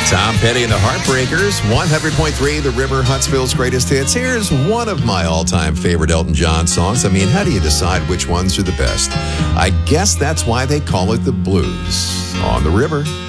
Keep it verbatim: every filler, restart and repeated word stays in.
Tom Petty and the Heartbreakers, one hundred point three, The River, Huntsville's greatest hits. Here's one of my all-time favorite Elton John songs. I mean, how do you decide which ones are the best? I guess that's why they call it the blues. On the River.